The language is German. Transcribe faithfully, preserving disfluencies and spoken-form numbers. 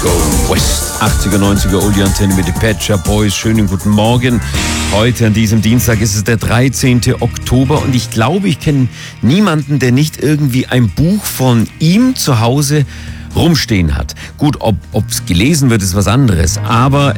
Go West. achtziger, neunziger Oldie Antenne mit den Pet Shop Boys. Schönen guten Morgen. Heute an diesem Dienstag ist es der dreizehnte Oktober und ich glaube, ich kenne niemanden, der nicht irgendwie ein Buch von ihm zu Hause rumstehen hat. Gut, ob es gelesen wird, ist was anderes, aber